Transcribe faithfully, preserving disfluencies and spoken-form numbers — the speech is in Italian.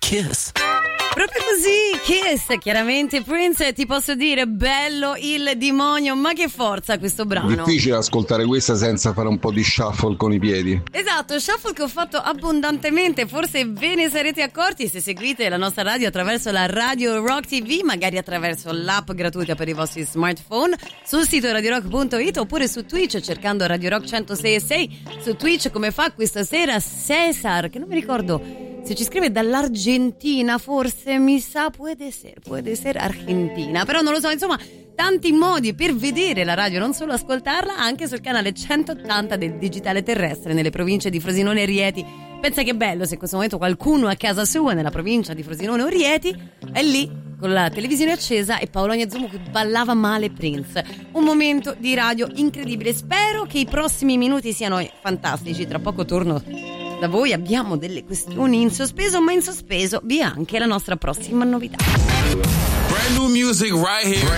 Kiss. Proprio così, Kiss, chiaramente Prince, ti posso dire, bello il demonio, ma che forza questo brano. Difficile ascoltare questa senza fare un po' di shuffle con i piedi. Esatto, shuffle che ho fatto abbondantemente, forse ve ne sarete accorti se seguite la nostra radio attraverso la Radio Rock T V, magari attraverso l'app gratuita per i vostri smartphone, sul sito radio rock punto it oppure su Twitch cercando Radio Rock centosei e sei, su Twitch come fa questa sera Cesar, che non mi ricordo se ci scrive dall'Argentina, forse mi sa, può essere, può essere Argentina, però non lo so, insomma, tanti modi per vedere la radio, non solo ascoltarla, anche sul canale centottanta del digitale terrestre nelle province di Frosinone e Rieti. Pensa che bello se in questo momento qualcuno a casa sua nella provincia di Frosinone o Rieti è lì con la televisione accesa e Paolonia Zumo che ballava male Prince. Un momento di radio incredibile. Spero che i prossimi minuti siano fantastici. Tra poco torno da voi, abbiamo delle questioni in sospeso, ma in sospeso vi è anche la nostra prossima novità. Brand new music right here.